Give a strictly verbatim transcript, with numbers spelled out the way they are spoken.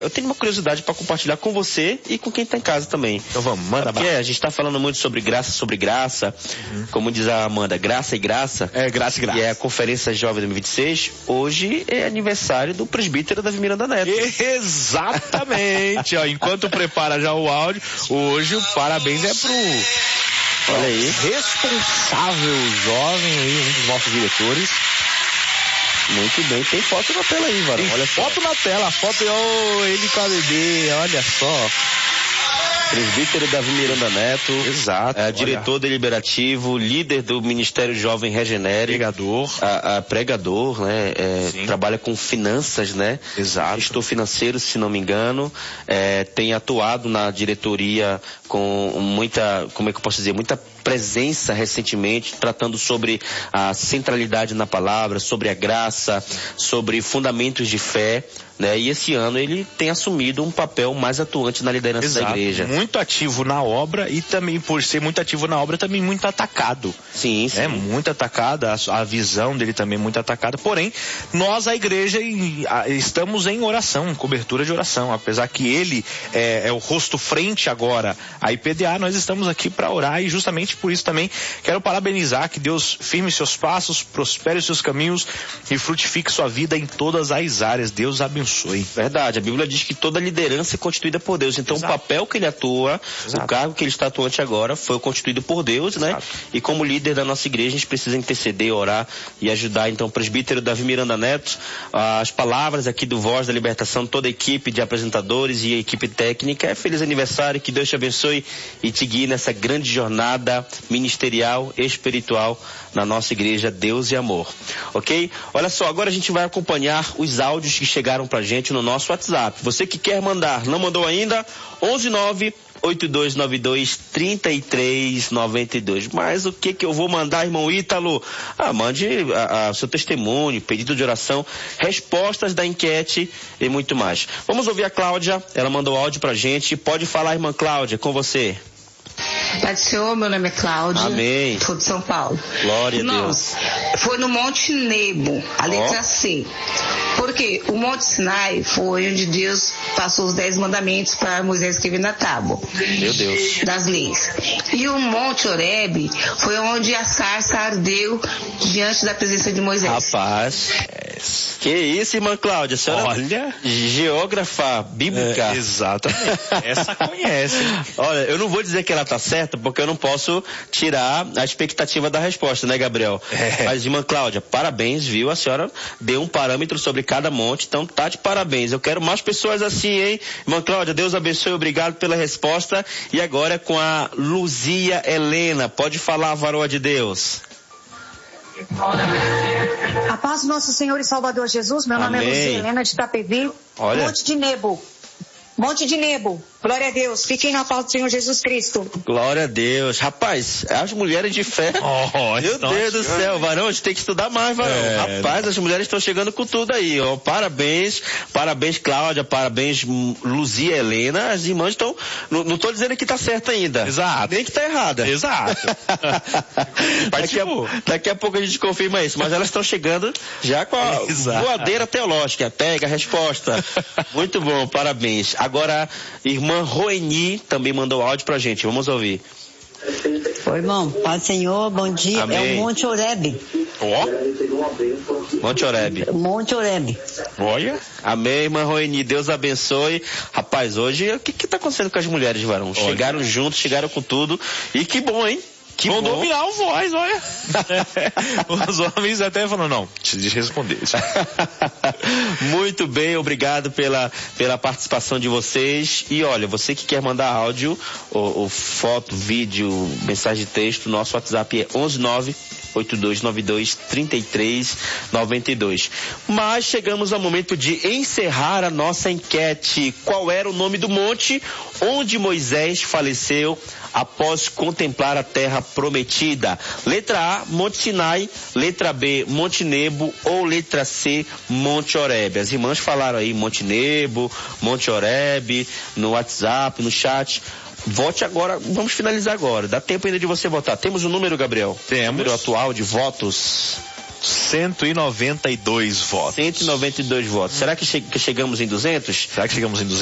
Eu tenho uma curiosidade para compartilhar com você e com quem está em casa também. Então vamos, manda Porque a gente está falando muito sobre graça, sobre graça. Uhum. Como diz a Amanda, graça e graça. É, graça e graça. E é a Conferência Jovem dois mil e vinte e seis. Hoje é aniversário do presbítero Davi Miranda Neto. Exatamente. Ó, enquanto prepara já o áudio, hoje o parabéns é pro... Olha aí. Responsável jovem aí, um dos nossos diretores. Muito bem, tem foto na tela aí, Varão. Tem olha foto só. na tela, a foto é oh, ele com a bebê, olha só. Presbítero Davi Miranda Neto. Exato. É, diretor deliberativo, líder do Ministério Jovem Regenere. Pregador. A, a pregador, né? É, trabalha com finanças, né? Exato. Gestor financeiro, se não me engano. É, tem atuado na diretoria com muita, como é que eu posso dizer, muita presença recentemente, tratando sobre a centralidade na palavra, sobre a graça, sobre fundamentos de fé, né? E esse ano ele tem assumido um papel mais atuante na liderança Exato. da igreja. Muito ativo na obra e também, por ser muito ativo na obra, também muito atacado. Sim, sim. É muito atacada, a, a visão dele também muito atacada. Porém, nós, a igreja, estamos em oração, cobertura de oração. Apesar que ele é, é o rosto frente agora à I P D A, nós estamos aqui para orar e justamente por isso também quero parabenizar, que Deus firme seus passos, prospere os seus caminhos e frutifique sua vida em todas as áreas. Deus abençoe. Verdade, a Bíblia diz que toda liderança é constituída por Deus. Então Exato. O papel que ele atua, Exato. O cargo que ele está atuante agora foi constituído por Deus, Exato. Né? E como líder da nossa igreja a gente precisa interceder, orar e ajudar. Então o presbítero Davi Miranda Neto, as palavras aqui do Voz da Libertação, toda a equipe de apresentadores e a equipe técnica, é feliz aniversário, que Deus te abençoe e te guie nessa grande jornada ministerial, espiritual na nossa igreja Deus e Amor, ok? Olha só, agora a gente vai acompanhar os áudios que chegaram pra gente no nosso WhatsApp. Você que quer mandar, não mandou ainda? onze nove oito dois nove dois três três nove dois. Mas o que que eu vou mandar, irmão Ítalo? Ah, mande a, a, seu testemunho, pedido de oração, respostas da enquete e muito mais. Vamos ouvir a Cláudia, ela mandou áudio pra gente. Pode falar, irmã Cláudia, com você. Pai do Senhor, meu nome é Cláudia. Amém. Sou de São Paulo. Glória Irmãos, a Deus. Foi no Monte Nebo, a letra oh. C. Porque o Monte Sinai foi onde Deus passou os dez mandamentos para Moisés escrever na tábua. Meu Deus. Das leis. E o Monte Horebe foi onde a sarça ardeu diante da presença de Moisés. Rapaz, que isso, irmã Cláudia? A senhora Olha, geógrafa bíblica. É, exatamente. Essa conhece. Olha, eu não vou dizer que ela tá certa, porque eu não posso tirar a expectativa da resposta, né, Gabriel? É. Mas, irmã Cláudia, parabéns, viu? A senhora deu um parâmetro sobre cada monte, então tá de parabéns. Eu quero mais pessoas assim, hein? Irmã Cláudia, Deus abençoe, obrigado pela resposta. E agora é com a Luzia Helena. Pode falar, varoa de Deus. A paz do nosso Senhor e Salvador Jesus, meu Amém. Nome é Luzia Helena de Itapevi, Olha. Monte de Nebo. Monte de Nebo. Glória a Deus. Fiquem na paz do Senhor Jesus Cristo. Glória a Deus. Rapaz, as mulheres de fé. Oh, meu Deus do céu, varão, a gente tem que estudar mais, varão. É, Rapaz, as mulheres estão chegando com tudo aí, ó. Parabéns, parabéns, Cláudia, parabéns, Luzia Helena. As irmãs estão, não, não tô dizendo que tá certa ainda. Exato. Nem que tá errada. Exato. daqui, a, daqui a pouco a gente confirma isso, mas elas estão chegando já com a Exato. Voadeira teológica. Pega a resposta. Muito bom, parabéns. Agora, irmã Roeni também mandou áudio pra gente. Vamos ouvir. Oi, irmão. Paz do Senhor, bom dia. Amém. É o Monte Horebe. Ó. Oh. Monte Horebe. Monte Horebe. Olha. Amém, irmã Roeni. Deus abençoe. Rapaz, hoje, o que que tá acontecendo com as mulheres, varão? Olha. Chegaram juntos, chegaram com tudo. E que bom, hein? Que Vão bom. dominar o voz, olha. Os homens até falam, não, deixa eu responder. Muito bem, obrigado pela, pela participação de vocês. E olha, você que quer mandar áudio, ou, ou foto, vídeo, mensagem de texto, nosso WhatsApp é onze nove oito dois nove dois três três nove dois. Mas chegamos ao momento de encerrar a nossa enquete. Qual era o nome do monte onde Moisés faleceu após contemplar a terra prometida? Letra A, Monte Sinai. Letra B, Monte Nebo. Ou letra C, Monte Horebe. As irmãs falaram aí Monte Nebo, Monte Horebe, no WhatsApp, no chat. Vote agora, vamos finalizar agora. Dá tempo ainda de você votar. Temos o um número, Gabriel? Temos. O número atual de votos. cento e noventa e dois votos. cento e noventa e dois votos. Será que, che que chegamos em duzentos? Será que chegamos em duzentos?